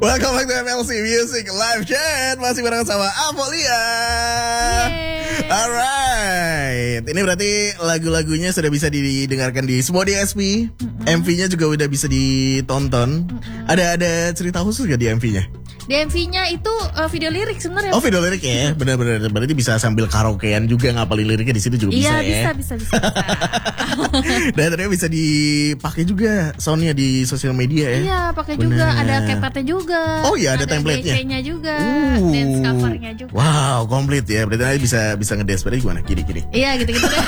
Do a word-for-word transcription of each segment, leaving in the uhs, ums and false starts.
Welcome back to M L C Music Live Chat. Masih bareng sama Avolia. Alright, ini berarti lagu-lagunya sudah bisa didengarkan di semua D S P. Mm-hmm. M V-nya juga udah bisa ditonton. Mm-hmm. Ada ada cerita khusus gak di M V-nya? Di M V-nya itu uh, video lirik sebenarnya. Oh, video lirik ya, benar-benar. Berarti bisa sambil karaokean juga, ngapalin liriknya di situ juga bisa iya, ya. Iya bisa bisa bisa. bisa. Dan ternyata bisa dipakai juga soundnya di sosial media ya. Iya, pakai juga. Ada capcutnya juga. Oh iya, ada, ada template-nya. D C-nya juga, uh. dance covernya juga. Wow, komplit ya. Berarti nanti bisa bisa ngedance. Berarti gimana? Kiri-kiri. Iya, gitu-gitu deh.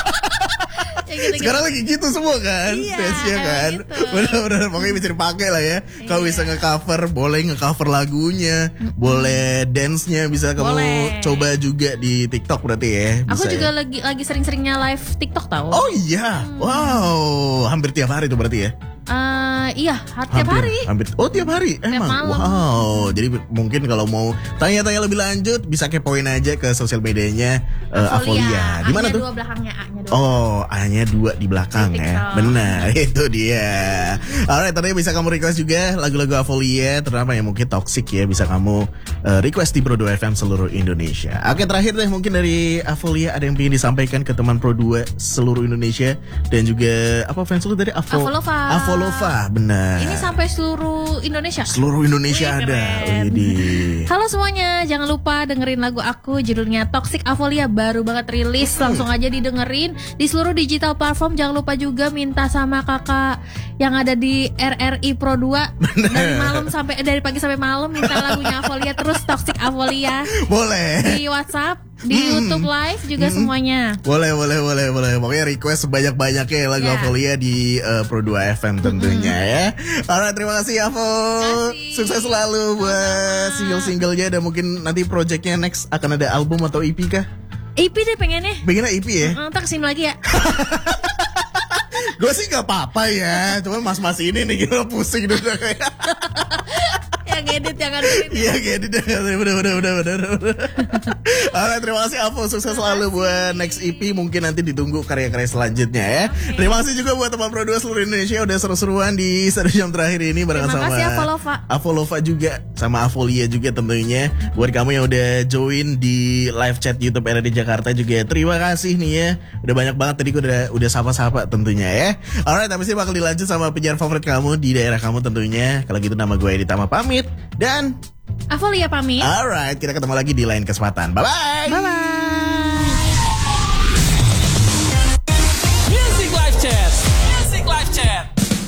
Gitu, sekarang gitu. Lagi gitu semua kan, iya, dance-nya kan, gitu. benar-benar pokoknya bisa dipakai lah ya. Iya. Kalau bisa nge-cover, boleh nge-cover lagunya, mm-hmm. boleh dance-nya bisa kamu boleh. Coba juga di TikTok berarti ya. Bisa Aku juga ya? lagi lagi sering-seringnya live TikTok tahu. Oh iya, hmm. wow, hampir tiap hari tuh berarti ya. Uh, iya, tiap hampir, hari. Hampir. Oh tiap hari, tiap emang. Malam. Wow. Jadi mungkin kalau mau tanya-tanya lebih lanjut, bisa kepoin aja ke sosial medianya uh, Avolia. Di mana tuh? A-nya dua belakangnya, A-nya dua. Oh, A-nya dua di belakang di ya. Benar, itu dia. Alright, tadi bisa kamu request juga lagu-lagu Avolia, terutama yang mungkin toxic ya, bisa kamu uh, request di Pro dua F M seluruh Indonesia. Oke, terakhir deh mungkin dari Avolia ada yang ingin disampaikan ke teman Pro dua seluruh Indonesia dan juga apa fans lu tadi? Avo Avolova. Avolova, benar. Ini sampai seluruh Indonesia. Seluruh Indonesia Wih, ada. Widih. Halo semuanya, jangan lupa dengerin lagu aku, judulnya Toxic Avolia, baru banget rilis. Hmm. Langsung aja didengerin di seluruh digital platform. Jangan lupa juga minta sama kakak yang ada di R R I Pro dua bener. Dari malam sampai dari pagi sampai malam minta lagunya Avolia terus Toxic Avolia. Boleh. Di WhatsApp, di hmm. YouTube live juga hmm. semuanya. Boleh, boleh, boleh, boleh. Pokoknya request sebanyak-banyaknya lagu yeah. Avolia di uh, Pro dua F M tentunya hmm. ya. Alright, terima kasih Avo. Sukses selalu buat single-singlenya dan mungkin nanti projectnya next akan ada album atau E P kah? E P deh pengennya. Pengennya E P ya? Ntar kesini lagi ya. Gue sih gak apa-apa ya, cuman mas-mas ini nih gila pusing dulu kayak. Yang edit, yang edit. Iya, edit, bener, bener, bener, bener. Alright, terima kasih Avo, sukses selalu buat next E P. Mungkin nanti ditunggu karya-karya selanjutnya ya. Okay. Terima kasih juga buat teman Pro dua seluruh Indonesia udah seru-seruan di satu jam terakhir ini bareng sama Terima kasih Avolova. Avolova juga, sama Avolia juga tentunya. Buat kamu yang udah join di live chat YouTube R R I Jakarta juga, terima kasih nih ya. Udah banyak banget tadi gue udah udah sapa-sapa tentunya ya. Alright, habis ini bakal dilanjut sama penyiar favorit kamu di daerah kamu tentunya. Kalau gitu nama gue Editama pamit dan Avolia pamit. Alright, kita ketemu lagi di lain kesempatan. Bye bye. Bye bye.